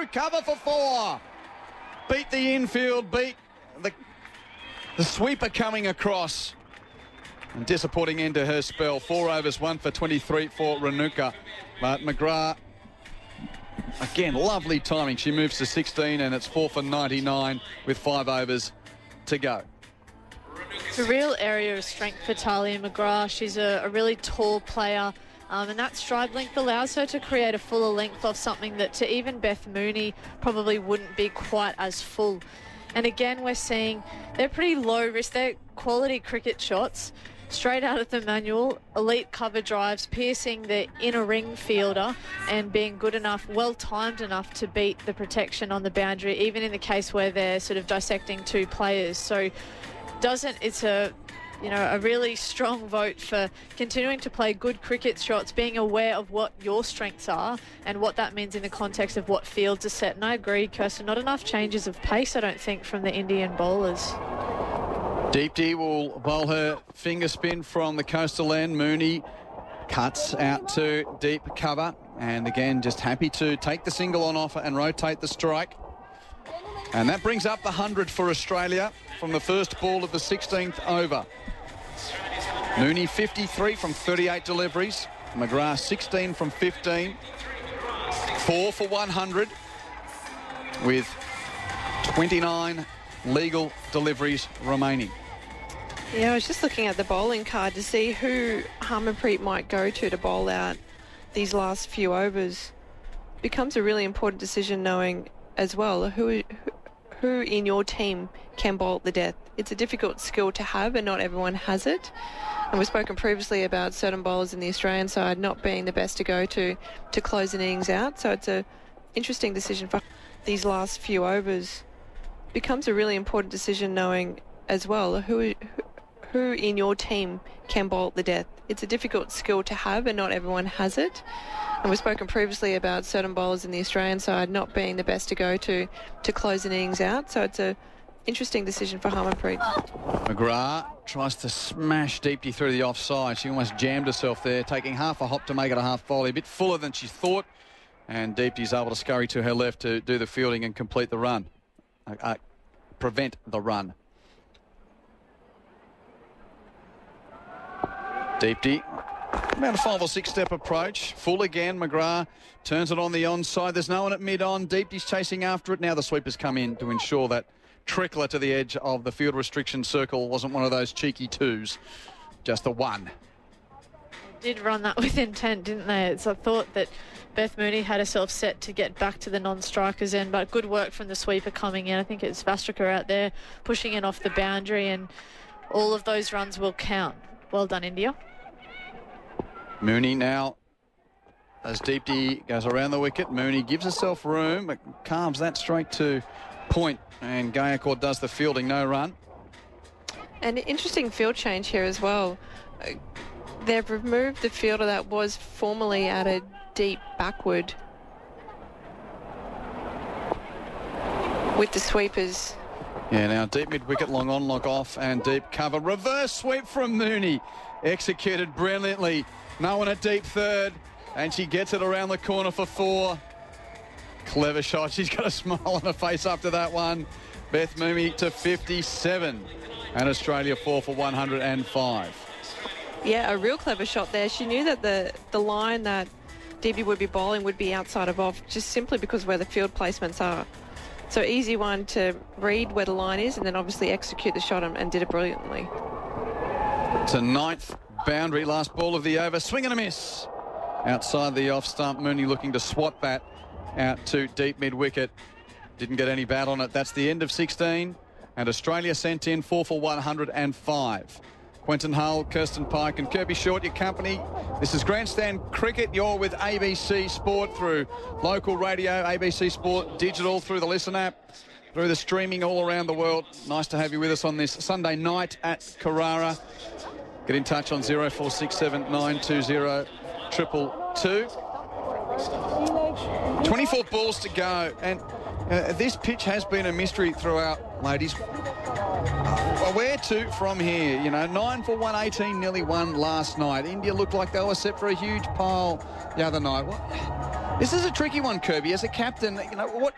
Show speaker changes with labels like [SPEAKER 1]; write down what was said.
[SPEAKER 1] cover for 4. Beat the infield, beat the sweeper coming across. And disappointing end to her spell. 4 overs, 1 for 23 for Renuka. But McGrath, again, lovely timing. She moves to 16 and it's 4 for 99 with 5 overs to go.
[SPEAKER 2] It's a real area of strength for Talia McGrath. She's a really tall player. And that stride length allows her to create a fuller length off something that to even Beth Mooney probably wouldn't be quite as full. And again, we're seeing they're pretty low risk. They're quality cricket shots. Straight out of the manual, elite cover drives, piercing the inner ring fielder and being good enough, well-timed enough to beat the protection on the boundary, even in the case where they're sort of dissecting 2 players. So it's a really strong vote for continuing to play good cricket shots, being aware of what your strengths are and what that means in the context of what fields are set. And I agree, Kirsten, not enough changes of pace, I don't think, from the Indian bowlers.
[SPEAKER 1] Deepti will bowl her finger spin from the coastal end. Mooney cuts out to deep cover. And again, just happy to take the single on offer and rotate the strike. And that brings up the 100 for Australia from the first ball of the 16th over. Mooney 53 from 38 deliveries. McGrath 16 from 15. 4 for 100 with 29 legal deliveries remaining.
[SPEAKER 3] Yeah, I was just looking at the bowling card to see who Harmanpreet might go to bowl out these last few overs. Becomes a really important decision knowing as well who in your team can bowl at the death. It's a difficult skill to have and not everyone has it. And we've spoken previously about certain bowlers in the Australian side not being the best to go to close an innings out. So it's a interesting decision for these last few overs. Becomes a really important decision knowing as well who in your team can bowl at the death. It's a difficult skill to have and not everyone has it. And we've spoken previously about certain bowlers in the Australian side not being the best to go to close an innings out. So it's a interesting decision for Harmanpreet.
[SPEAKER 1] McGrath tries to smash Deepti through the offside. She almost jammed herself there, taking half a hop to make it a half volley. A bit fuller than she thought. And Deepti's able to scurry to her left to do the fielding and complete the run. Prevent the run. Deepti, about a 5 or 6 step approach. Full again. McGrath turns it on the onside. There's no one at mid-on. Deepti's chasing after it. Now the sweepers come in to ensure that trickler to the edge of the field restriction circle wasn't one of those cheeky 2s. Just the 1.
[SPEAKER 2] They did run that with intent, didn't they? It's a thought that Beth Mooney had herself set to get back to the non-strikers end, but good work from the sweeper coming in. I think it's Vastrika out there pushing it off the boundary, and all of those runs will count. Well done, India.
[SPEAKER 1] Mooney now, as Deepti goes around the wicket, Mooney gives herself room, but calms that straight to point, and Gaikwad does the fielding, no run.
[SPEAKER 3] An interesting field change here as well. They've removed the fielder that was formerly at a deep backward with the sweepers.
[SPEAKER 1] Yeah, now deep mid-wicket, long on, long off, and deep cover. Reverse sweep from Mooney, executed brilliantly. No one at deep third, and she gets it around the corner for 4. Clever shot. She's got a smile on her face after that one. Beth Mooney to 57, and Australia 4 for 105.
[SPEAKER 3] Yeah, a real clever shot there. She knew that the line that Debbie would be bowling would be outside of off, just simply because where the field placements are. So easy one to read where the line is and then obviously execute the shot and did it brilliantly.
[SPEAKER 1] It's a 9th boundary, last ball of the over. Swing and a miss. Outside the off stump, Mooney looking to swat that out to deep mid-wicket. Didn't get any bat on it. That's the end of 16. And Australia sent in 4 for 105. Quentin Hull, Kirsten Pike and Kirby Short, your company. This is Grandstand Cricket. You're with ABC Sport through local radio, ABC Sport Digital, through the Listen app, through the streaming all around the world. Nice to have you with us on this Sunday night at Carrara. Get in touch on 0467 920 222. 24 balls to go, and this pitch has been a mystery throughout, ladies. Where to from here? 9 for 118, nearly won last night. India looked like they were set for a huge pile the other night. This is a tricky one, Kirby. As a captain, what